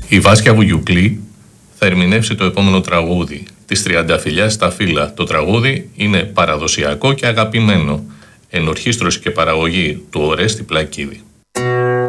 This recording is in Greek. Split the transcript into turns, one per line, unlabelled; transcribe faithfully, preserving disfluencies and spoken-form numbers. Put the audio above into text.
Η Βάσκια Βουγιουκλή θα ερμηνεύσει το επόμενο τραγούδι της Τριανταφυλλιάς στα Φύλλα. Το τραγούδι είναι παραδοσιακό και αγαπημένο. Ενορχήστρωση και παραγωγή του Ορέστη Πλακίδη.